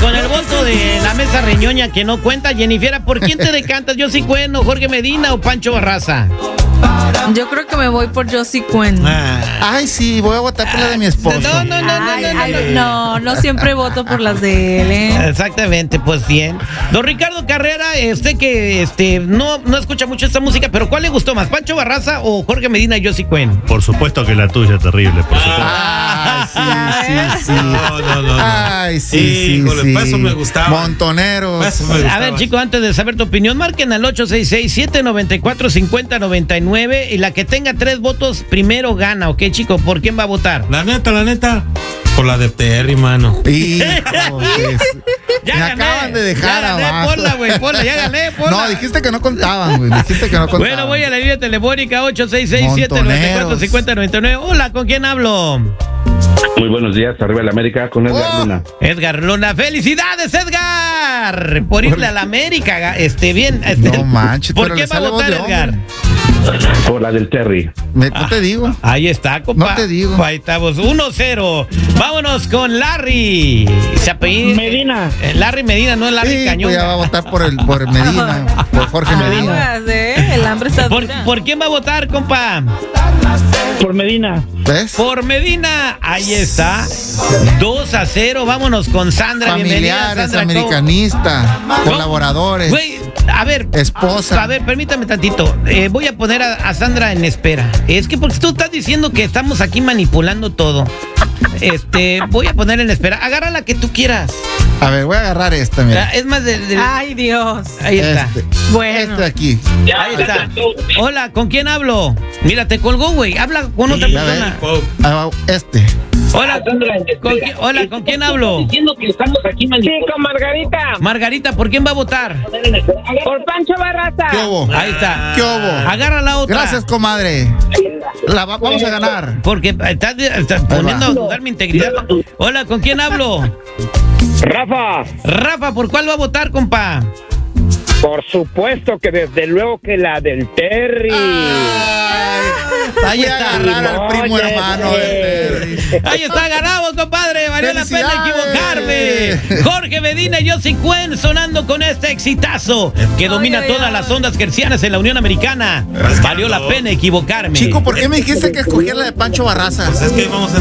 con el voto de la mesa reñoña que no cuenta, Jennifer, ¿por quién te decantas? ¿Yossi Cuen o Jorge Medina o Pancho Barraza? Yo creo que me voy por Yossi Cuen. Ay, sí, voy a votar por la de mi esposo. No siempre voto por las de él, ¿eh? Exactamente, pues bien. Don Ricardo Carrera, que no escucha mucho esta música, pero ¿cuál le gustó más, Pancho Barraza o Jorge Medina y Yossi Cuen? Por supuesto que la tuya, terrible, por supuesto. Sí. No. Ay, sí. Híjole, para eso me gustaba. Montoneros. A ver, chicos, antes de saber tu opinión, marquen al 866-794-5099 y la que tenga 3 votos primero gana, ¿ok, chicos? ¿Por quién va a votar? La neta, por la de Terry, mano. Hijo, Ya me gané, acaban de dejar ya gané, abajo. ponla, güey, ponla, ya gané, ponla. No, dijiste que no contaban, güey. Bueno, voy a la línea telefónica 866-794-5099. Hola, ¿con quién hablo? Muy buenos días, arriba de la América con Edgar Luna. Edgar Luna, felicidades, Edgar, por irle a la América, bien. No manches, ¿Por pero qué le va a sale voz votar de Edgar? Por la del Terry. No te digo. Ahí está, compa. No te digo. Ahí estamos, 1-0. Vámonos con Larry. Se apellida Medina. Larry Medina, no es Larry Sí, Cañón. pues ya va a votar por Medina, por Jorge Medina. Aguas, el hambre está dura. ¿Por quién va a votar, compa? Por Medina. ¿Ves? Por Medina, ahí está. 2-0, vámonos con Sandra. Bienvenida, Familiares, Sandra. americanista, colaboradores, Güey, a ver. esposa. A ver, permítame tantito. Voy a poner a Sandra en espera. Es que porque tú estás diciendo que estamos aquí manipulando todo. Voy a poner en espera. Agarra la que tú quieras. A ver, voy a agarrar esta, mira. Es más de. Ay, Dios. Ahí está. Bueno. Este de aquí. Ahí está. Hola, ¿con quién hablo? Mira, te colgó, güey. Habla con otra Ya ves. persona. Este. Hola, ¿con quién hablo? Diciendo que estamos aquí Sí, con Margarita. Margarita, ¿por quién va a votar? Por Pancho Barraza. ¿Qué hubo? Ahí está. ¿Qué hubo? Agarra la otra. Gracias, comadre. Vamos a ganar. Porque estás poniendo a dudar mi integridad. Hola, ¿con quién hablo? Rafa, ¿por cuál va a votar, compa? Por supuesto que desde luego que la del Terry. Ahí está. Agarrar al primo hermano del Terry. Ahí está, ganamos, compadre. Valió la pena equivocarme. Jorge Medina y Yossi Cuen sonando con este exitazo que domina todas las ondas hercianas en la Unión Americana. Valió la pena equivocarme. Chico, ¿por qué me dijiste que escogiera la de Pancho Barraza? Es que vamos a